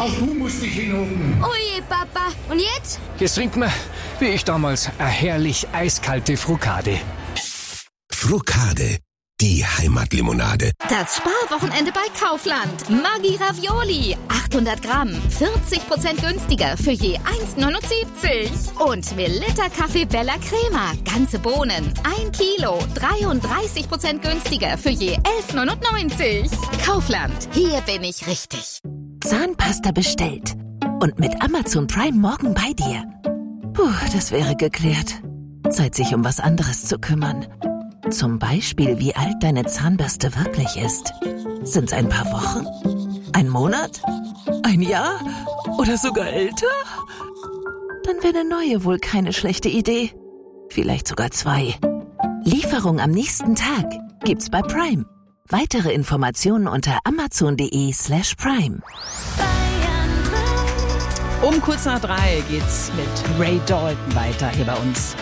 Auch du musst dich hinhocken. Ui, Papa. Und jetzt? Jetzt trinken wir, wie ich damals, eine herrlich eiskalte Frucade. Frucade, die Heimatlimonade. Das Sparwochenende bei Kaufland. Maggi Ravioli. 800 Gramm. 40% günstiger für je 1,79. Und Melitta Kaffee Bella Crema. Ganze Bohnen. 1 Kilo. 33% günstiger für je 11,99. Kaufland. Hier bin ich richtig. Zahnpasta bestellt. Und mit Amazon Prime morgen bei dir. Puh, das wäre geklärt. Zeit, sich um was anderes zu kümmern. Zum Beispiel, wie alt deine Zahnbürste wirklich ist. Sind's ein paar Wochen? Ein Monat? Ein Jahr? Oder sogar älter? Dann wäre eine neue wohl keine schlechte Idee. Vielleicht sogar 2. Lieferung am nächsten Tag gibt's bei Prime. Weitere Informationen unter amazon.de/prime. Um kurz nach 3 geht's mit Ray Dalton weiter hier bei uns.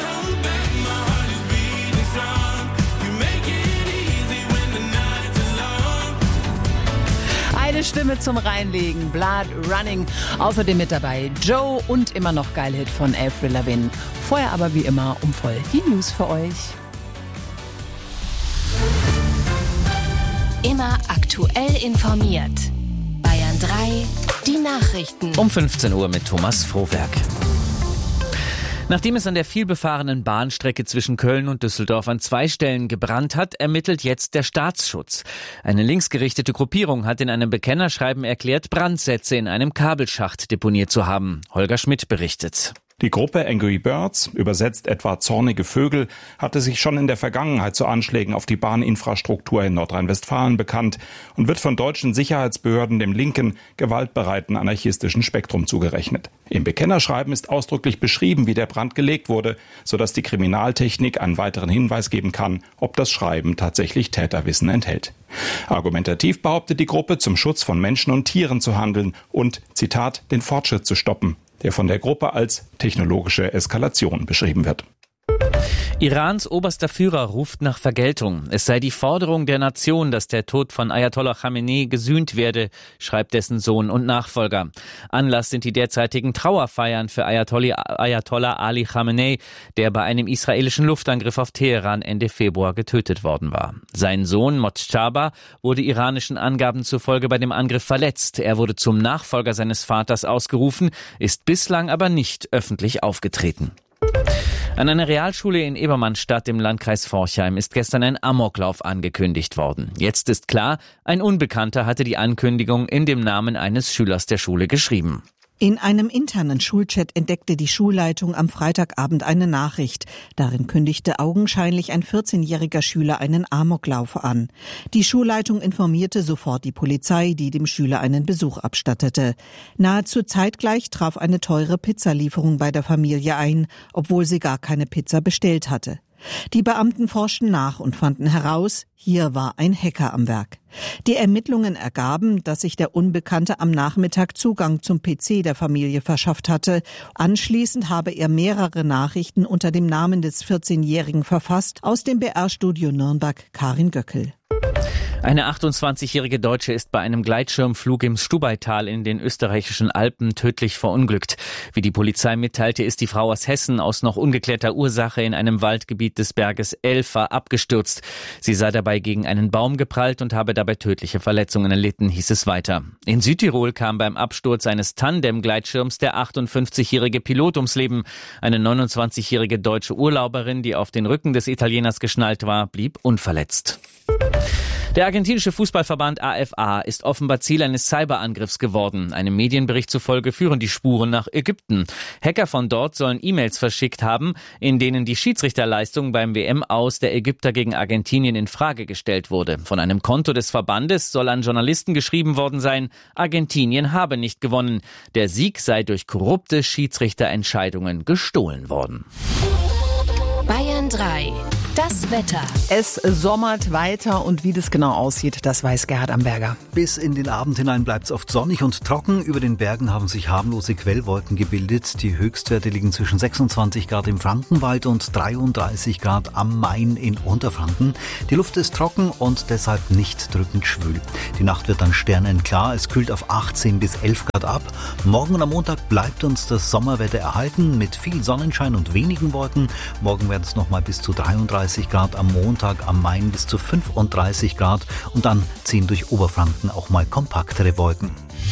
Eine Stimme zum Reinlegen, Blood Running. Außerdem mit dabei Joe und immer noch Geilhit von Avril Lavigne. Vorher aber wie immer voll die News für euch. Immer aktuell informiert. Bayern 3, die Nachrichten. Um 15 Uhr mit Thomas Frohwerk. Nachdem es an der vielbefahrenen Bahnstrecke zwischen Köln und Düsseldorf an 2 Stellen gebrannt hat, ermittelt jetzt der Staatsschutz. Eine linksgerichtete Gruppierung hat in einem Bekennerschreiben erklärt, Brandsätze in einem Kabelschacht deponiert zu haben. Holger Schmidt berichtet. Die Gruppe Angry Birds, übersetzt etwa zornige Vögel, hatte sich schon in der Vergangenheit zu Anschlägen auf die Bahninfrastruktur in Nordrhein-Westfalen bekannt und wird von deutschen Sicherheitsbehörden dem linken, gewaltbereiten anarchistischen Spektrum zugerechnet. Im Bekennerschreiben ist ausdrücklich beschrieben, wie der Brand gelegt wurde, sodass die Kriminaltechnik einen weiteren Hinweis geben kann, ob das Schreiben tatsächlich Täterwissen enthält. Argumentativ behauptet die Gruppe, zum Schutz von Menschen und Tieren zu handeln und, Zitat, den Fortschritt zu stoppen, der von der Gruppe als technologische Eskalation beschrieben wird. Irans oberster Führer ruft nach Vergeltung. Es sei die Forderung der Nation, dass der Tod von Ayatollah Khamenei gesühnt werde, schreibt dessen Sohn und Nachfolger. Anlass sind die derzeitigen Trauerfeiern für Ayatollah Ali Khamenei, der bei einem israelischen Luftangriff auf Teheran Ende Februar getötet worden war. Sein Sohn Mojtaba wurde iranischen Angaben zufolge bei dem Angriff verletzt. Er wurde zum Nachfolger seines Vaters ausgerufen, ist bislang aber nicht öffentlich aufgetreten. An einer Realschule in Ebermannstadt im Landkreis Forchheim ist gestern ein Amoklauf angekündigt worden. Jetzt ist klar, ein Unbekannter hatte die Ankündigung in dem Namen eines Schülers der Schule geschrieben. In einem internen Schulchat entdeckte die Schulleitung am Freitagabend eine Nachricht. Darin kündigte augenscheinlich ein 14-jähriger Schüler einen Amoklauf an. Die Schulleitung informierte sofort die Polizei, die dem Schüler einen Besuch abstattete. Nahezu zeitgleich traf eine teure Pizzalieferung bei der Familie ein, obwohl sie gar keine Pizza bestellt hatte. Die Beamten forschten nach und fanden heraus, hier war ein Hacker am Werk. Die Ermittlungen ergaben, dass sich der Unbekannte am Nachmittag Zugang zum PC der Familie verschafft hatte. Anschließend habe er mehrere Nachrichten unter dem Namen des 14-Jährigen verfasst. Aus dem BR-Studio Nürnberg, Karin Göckel. Eine 28-jährige Deutsche ist bei einem Gleitschirmflug im Stubaital in den österreichischen Alpen tödlich verunglückt. Wie die Polizei mitteilte, ist die Frau aus Hessen aus noch ungeklärter Ursache in einem Waldgebiet des Berges Elfa abgestürzt. Sie sei dabei gegen einen Baum geprallt und habe dabei tödliche Verletzungen erlitten, hieß es weiter. In Südtirol kam beim Absturz eines Tandem-Gleitschirms der 58-jährige Pilot ums Leben. Eine 29-jährige deutsche Urlauberin, die auf den Rücken des Italieners geschnallt war, blieb unverletzt. Der argentinische Fußballverband AFA ist offenbar Ziel eines Cyberangriffs geworden. Einem Medienbericht zufolge führen die Spuren nach Ägypten. Hacker von dort sollen E-Mails verschickt haben, in denen die Schiedsrichterleistung beim WM-Aus der Ägypter gegen Argentinien in Frage gestellt wurde. Von einem Konto des Verbandes soll an Journalisten geschrieben worden sein, Argentinien habe nicht gewonnen. Der Sieg sei durch korrupte Schiedsrichterentscheidungen gestohlen worden. Bayern 3. Das Wetter. Es sommert weiter und wie das genau aussieht, das weiß Gerhard Amberger. Bis in den Abend hinein bleibt es oft sonnig und trocken. Über den Bergen haben sich harmlose Quellwolken gebildet. Die Höchstwerte liegen zwischen 26 Grad im Frankenwald und 33 Grad am Main in Unterfranken. Die Luft ist trocken und deshalb nicht drückend schwül. Die Nacht wird dann sternenklar. Es kühlt auf 18 bis 11 Grad ab. Morgen und am Montag bleibt uns das Sommerwetter erhalten mit viel Sonnenschein und wenigen Wolken. Morgen werden es nochmal bis zu 33 Grad, am Montag am Main bis zu 35 Grad und dann ziehen durch Oberfranken auch mal kompaktere Wolken.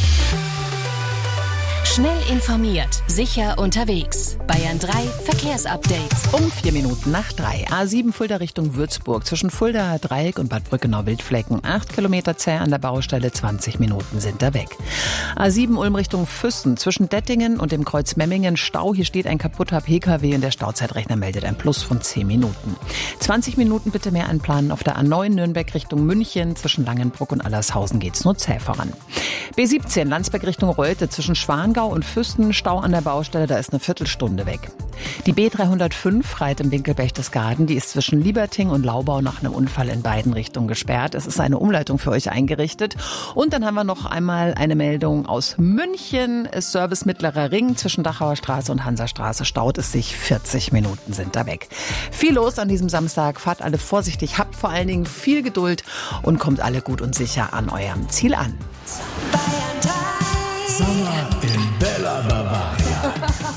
Schnell informiert, sicher unterwegs. Bayern 3 Verkehrsupdate. Um 4 Minuten nach 3. A7 Fulda Richtung Würzburg. Zwischen Fulda Dreieck und Bad Brückenau-Wildflecken. 8 Kilometer zäh an der Baustelle, 20 Minuten sind da weg. A7 Ulm Richtung Füssen. Zwischen Dettingen und dem Kreuz Memmingen Stau. Hier steht ein kaputter PKW und der Stauzeitrechner meldet ein Plus von 10 Minuten. 20 Minuten bitte mehr einplanen. Auf der A9 Nürnberg Richtung München. Zwischen Langenbruck und Allershausen geht's nur zäh voran. B17 Landsberg Richtung Reutte. Zwischen Schwangau und Füssen, Stau an der Baustelle, da ist eine Viertelstunde weg. Die B305 Reit im Winkel Berchtesgaden, die ist zwischen Lieberting und Laubau nach einem Unfall in beiden Richtungen gesperrt. Es ist eine Umleitung für euch eingerichtet. Und dann haben wir noch einmal eine Meldung aus München. Service Mittlerer Ring zwischen Dachauer Straße und Hansastraße staut es sich. 40 Minuten sind da weg. Viel los an diesem Samstag. Fahrt alle vorsichtig, habt vor allen Dingen viel Geduld und kommt alle gut und sicher an eurem Ziel an. Sommer in Bella Bavaria.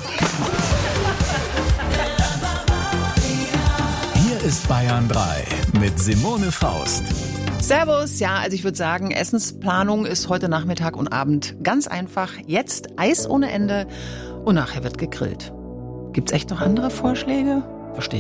Hier ist Bayern 3 mit Simone Faust. Servus, ja, also ich würde sagen, Essensplanung ist heute Nachmittag und Abend ganz einfach. Jetzt Eis ohne Ende und nachher wird gegrillt. Gibt's echt noch andere Vorschläge? Verstehe